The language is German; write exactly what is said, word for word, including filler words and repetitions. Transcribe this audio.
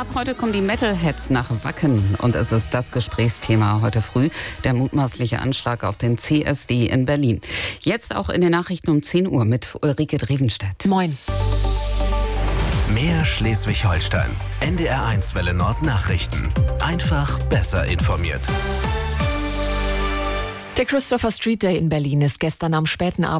Ab heute kommen die Metalheads nach Wacken und es ist das Gesprächsthema heute früh, der mutmaßliche Anschlag auf den C S D in Berlin. Jetzt auch in den Nachrichten um zehn Uhr mit Ulrike Drevenstedt. Moin. Mehr Schleswig-Holstein. N D R eins Welle Nord Nachrichten. Einfach besser informiert. Der Christopher Street Day in Berlin ist gestern am späten Abend